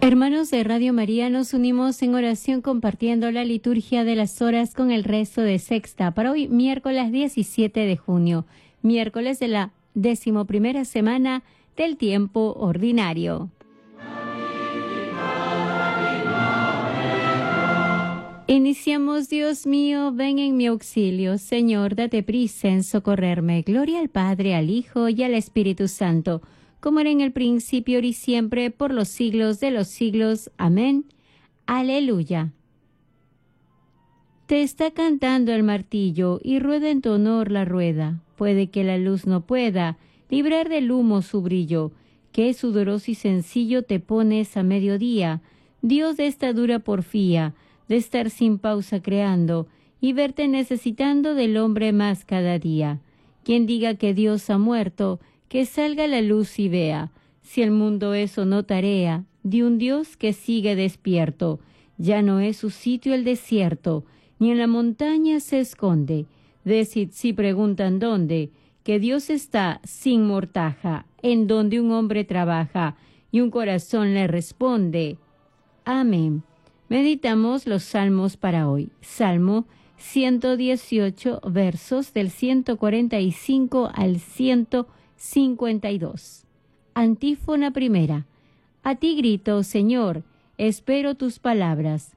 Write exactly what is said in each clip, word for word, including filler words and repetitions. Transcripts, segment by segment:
Hermanos de Radio María, nos unimos en oración compartiendo la liturgia de las horas con el rezo de sexta para hoy, miércoles diecisiete de junio, miércoles de la decimoprimera semana del tiempo ordinario. Iniciamos, Dios mío, ven en mi auxilio. Señor, date prisa en socorrerme. Gloria al Padre, al Hijo y al Espíritu Santo, como era en el principio, ahora y siempre, por los siglos de los siglos. Amén. Aleluya. Te está cantando el martillo y rueda en tu honor la rueda. Puede que la luz no pueda librar del humo su brillo. Qué sudoroso y sencillo te pones a mediodía, Dios de esta dura porfía, de estar sin pausa creando y verte necesitando del hombre más cada día. Quien diga que Dios ha muerto, que salga la luz y vea, si el mundo eso no tarea, de un Dios que sigue despierto. Ya no es su sitio el desierto, ni en la montaña se esconde. Decid si preguntan dónde, que Dios está sin mortaja, en donde un hombre trabaja, y un corazón le responde. Amén. Meditamos los salmos para hoy. Salmo ciento dieciocho, versos del ciento cuarenta y cinco al ciento cincuenta y dos. Antífona primera. A ti grito, Señor, espero tus palabras.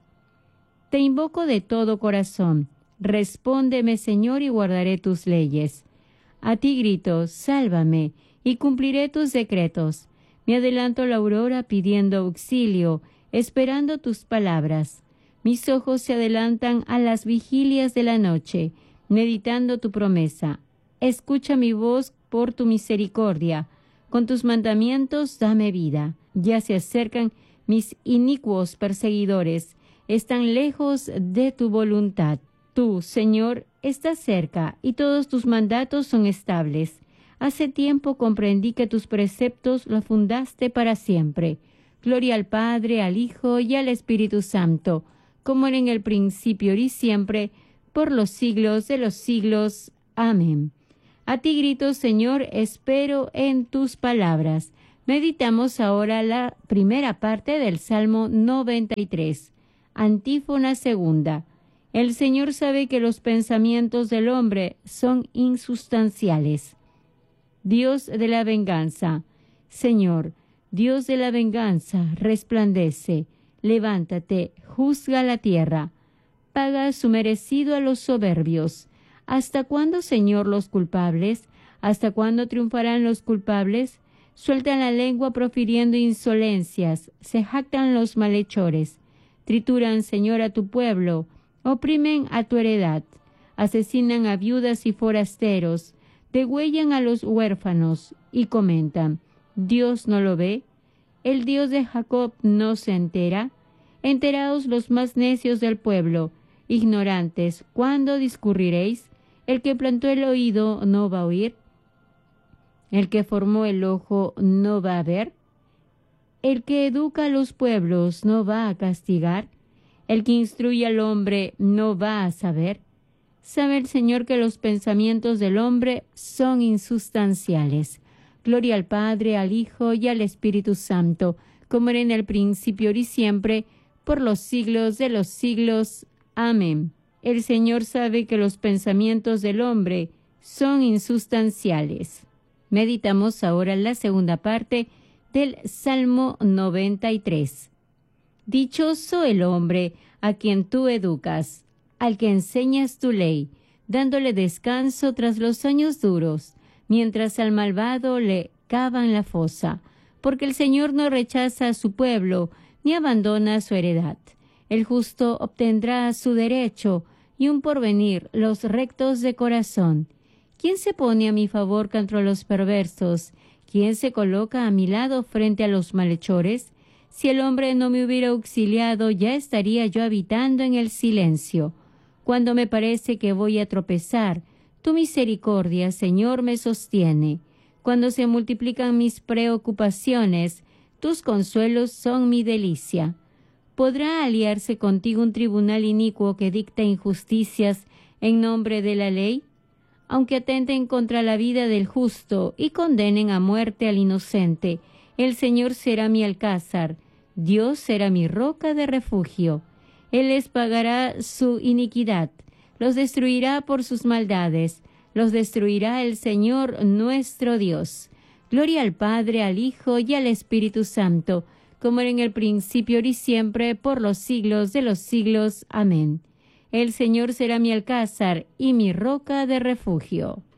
Te invoco de todo corazón. Respóndeme, Señor, y guardaré tus leyes. A ti grito, sálvame, y cumpliré tus decretos. Me adelanto a la aurora pidiendo auxilio, esperando tus palabras. Mis ojos se adelantan a las vigilias de la noche, meditando tu promesa. Escucha mi voz por tu misericordia. Con tus mandamientos dame vida. Ya se acercan mis inicuos perseguidores. Están lejos de tu voluntad. Tú, Señor, estás cerca y todos tus mandatos son estables. Hace tiempo comprendí que tus preceptos los fundaste para siempre. Gloria al Padre, al Hijo y al Espíritu Santo, como era en el principio, ahora y siempre, por los siglos de los siglos. Amén. A ti grito, Señor, espero en tus palabras. Meditamos ahora la primera parte del Salmo noventa y tres. Antífona segunda. El Señor sabe que los pensamientos del hombre son insustanciales. Dios de la venganza. Señor, Dios de la venganza, resplandece, levántate, juzga la tierra, paga su merecido a los soberbios. ¿Hasta cuándo, Señor, los culpables? ¿Hasta cuándo triunfarán los culpables? Sueltan la lengua profiriendo insolencias, se jactan los malhechores, trituran, Señor, a tu pueblo, oprimen a tu heredad, asesinan a viudas y forasteros, degüellan a los huérfanos y comentan, ¿Dios no lo ve? ¿El Dios de Jacob no se entera? Enteraos los más necios del pueblo, ignorantes, ¿cuándo discurriréis? ¿El que plantó el oído no va a oír? ¿El que formó el ojo no va a ver? ¿El que educa a los pueblos no va a castigar? ¿El que instruye al hombre no va a saber? Sabe el Señor que los pensamientos del hombre son insustanciales. Gloria al Padre, al Hijo y al Espíritu Santo, como era en el principio, ahora y siempre, por los siglos de los siglos. Amén. El Señor sabe que los pensamientos del hombre son insustanciales. Meditamos ahora la segunda parte del Salmo noventa y tres. Dichoso el hombre a quien tú educas, al que enseñas tu ley, dándole descanso tras los años duros, mientras al malvado le cavan la fosa, porque el Señor no rechaza a su pueblo, ni abandona su heredad. El justo obtendrá su derecho, y un porvenir los rectos de corazón. ¿Quién se pone a mi favor contra los perversos? ¿Quién se coloca a mi lado frente a los malhechores? Si el hombre no me hubiera auxiliado, ya estaría yo habitando en el silencio. Cuando me parece que voy a tropezar, tu misericordia, Señor, me sostiene. Cuando se multiplican mis preocupaciones, tus consuelos son mi delicia. ¿Podrá aliarse contigo un tribunal inicuo que dicta injusticias en nombre de la ley? Aunque atenten contra la vida del justo y condenen a muerte al inocente, el Señor será mi alcázar. Dios será mi roca de refugio. Él les pagará su iniquidad, los destruirá por sus maldades, los destruirá el Señor nuestro Dios. Gloria al Padre, al Hijo y al Espíritu Santo, como era en el principio, ahora y siempre, por los siglos de los siglos. Amén. El Señor será mi alcázar y mi roca de refugio.